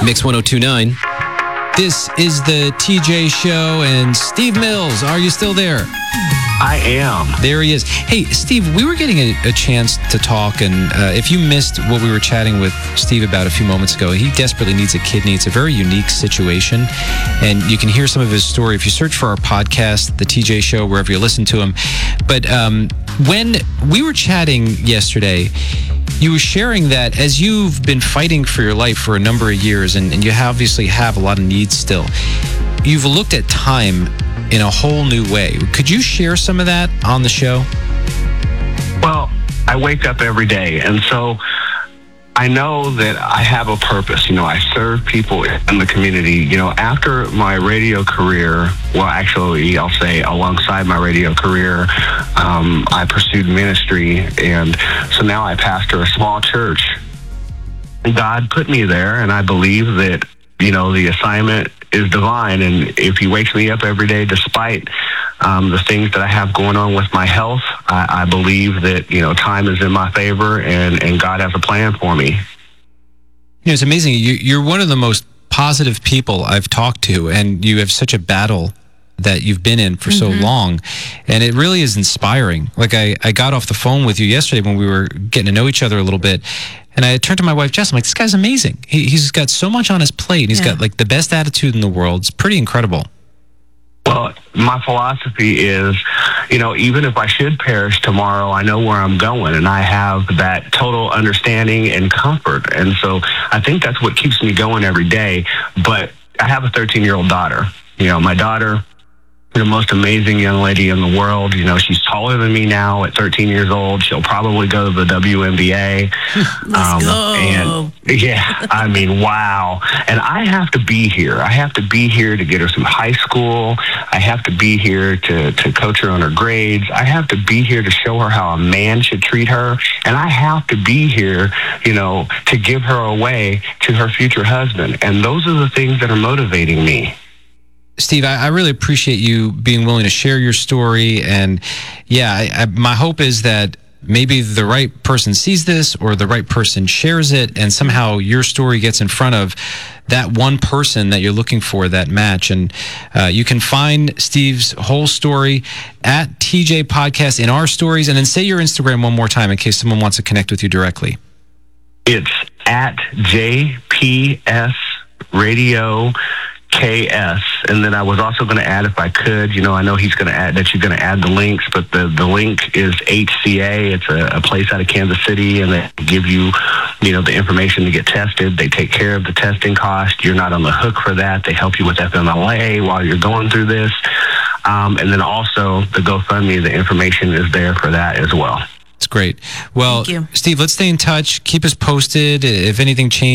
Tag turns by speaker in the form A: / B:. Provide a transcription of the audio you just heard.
A: Mix 102.9. This is the TJ Show, and Steve Mills, are you still there?
B: I am.
A: There he is. Hey, Steve, we were getting a chance to talk, and if you missed what we were chatting with Steve about a few moments ago, he desperately needs a kidney. It's a very unique situation, and you can hear some of his story if you search for our podcast, The TJ Show, wherever you listen to him. But when we were chatting yesterday, you were sharing that as you've been fighting for your life for a number of years, and you obviously have a lot of needs still, you've looked at time in a whole new way. Could you share some of that on the show?
B: Well, I wake up every day, and so I know that I have a purpose. You know, I serve people in the community. You know, after my radio career, well, actually, I'll say alongside my radio career, I pursued ministry, and so now I pastor a small church. God put me there, and I believe that, you know, the assignment is divine, and if he wakes me up every day despite the things that I have going on with my health, I believe that, you know, time is in my favor, and God has a plan for me.
A: You know, it's amazing. You're one of the most positive people I've talked to, and you have such a battle that you've been in for so long, and it really is inspiring. Like, I got off the phone with you yesterday when we were getting to know each other a little bit, and I turned to my wife, Jess, I'm like, this guy's amazing. He's got so much on his plate. He's got, like, the best attitude in the world. It's pretty incredible.
B: Well, my philosophy is, you know, even if I should perish tomorrow, I know where I'm going, and I have that total understanding and comfort. And so I think that's what keeps me going every day. But I have a 13-year-old daughter. You know, my daughter, the most amazing young lady in the world. You know, she's taller than me now at 13 years old. She'll probably go to the WNBA.
C: Let's go.
B: And yeah, I mean, wow. And I have to be here. I have to be here to get her through high school. I have to be here to coach her on her grades. I have to be here to show her how a man should treat her. And I have to be here, you know, to give her away to her future husband. And those are the things that are motivating me.
A: Steve, I really appreciate you being willing to share your story. And yeah, my hope is that maybe the right person sees this, or the right person shares it, and somehow your story gets in front of that one person that you're looking for, that match. And you can find Steve's whole story at TJ Podcast in our stories. And then say your Instagram one more time in case someone wants to connect with you directly.
B: It's at JPS Radio KS. And then I was also going to add, if I could, you know, I know he's going to add that you're going to add the links, but the link is HCA. It's a place out of Kansas City, and they give you, you know, the information to get tested. They take care of the testing cost. You're not on the hook for that. They help you with FMLA while you're going through this. And then also the GoFundMe, the information is there for that as well.
A: It's great. Well, Steve, let's stay in touch. Keep us posted if anything changes.